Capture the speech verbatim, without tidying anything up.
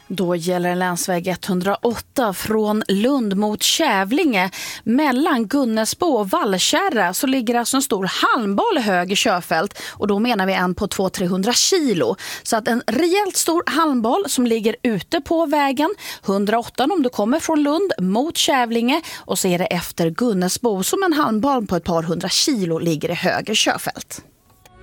Då gäller en länsväg etthundraåtta från Lund mot Kävlinge. Mellan Gunnesbo och Vallkärra så ligger alltså en stor halmboll i höger körfält. Och då menar vi en på två till trehundra kilo. Så att en rejält stor halmboll som ligger ute på vägen. hundraåtta om du kommer från Lund mot Kävlinge. Och så är det efter Gunnesbo som en halmboll på ett par hundra kilo ligger i höger körfält.